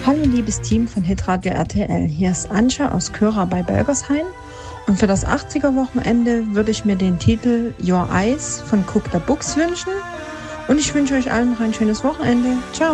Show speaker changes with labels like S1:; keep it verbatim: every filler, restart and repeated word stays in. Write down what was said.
S1: Hallo liebes Team von Hitradio R T L, hier ist Anja aus Köra bei Belgershain und für das achtziger-Wochenende würde ich mir den Titel Your Eyes von Cook the Books wünschen und ich wünsche euch allen noch ein schönes Wochenende. Ciao!